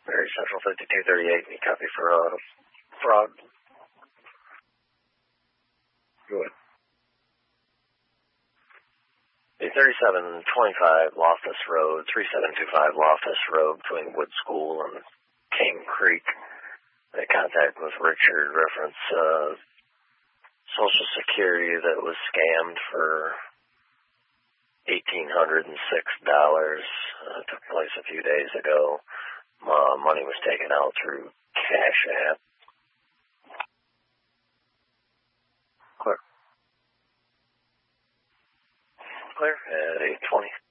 Mary Central 5238. You copy for fraud. Go ahead. The 3725 Loftus Road, 3725 Loftus Road between Wood School and Cane Creek. They contact with Richard, reference Social Security that was scammed for $1,806. Took place a few days ago. Money was taken out through Cash App. Clear at 8:20.